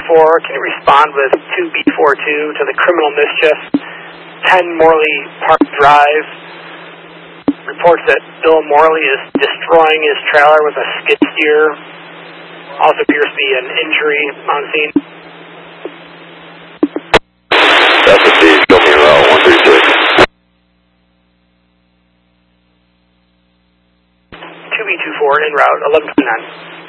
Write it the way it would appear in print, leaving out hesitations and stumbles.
can you respond with 2B42 to the criminal mischief, 10 Morley Park Drive? Reports that Bill Morley is destroying his trailer with a skid steer. Also appears to be an injury on scene. That's a C, show me route 136. 2B24 en route 1129.